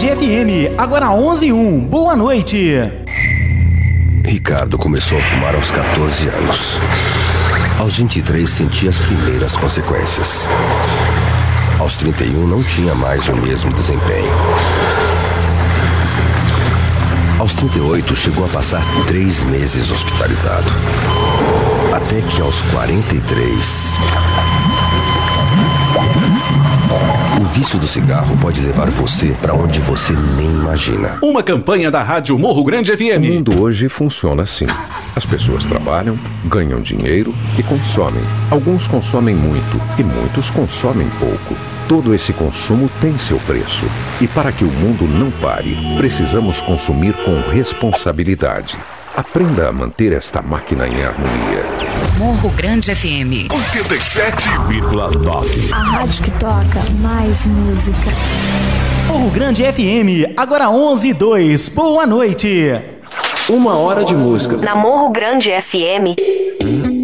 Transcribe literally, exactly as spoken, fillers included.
Grande F M, agora onze e um. Boa noite. Ricardo começou a fumar aos catorze anos. Aos vinte e três sentia as primeiras consequências. Aos trinta e um não tinha mais o mesmo desempenho. Aos trinta e oito chegou a passar três meses hospitalizado. Até que aos quarenta e três... O vício do cigarro pode levar você para onde você nem imagina. Uma campanha da Rádio Morro Grande F M. O mundo hoje funciona assim. As pessoas trabalham, ganham dinheiro e consomem. Alguns consomem muito e muitos consomem pouco. Todo esse consumo tem seu preço. E para que o mundo não pare, precisamos consumir com responsabilidade. Aprenda a manter esta máquina em harmonia. Morro Grande F M oitenta e sete vírgula nove. A rádio que toca mais música. Morro Grande F M, agora onze e dois. Boa noite. Uma hora de música. Na Morro Grande F M.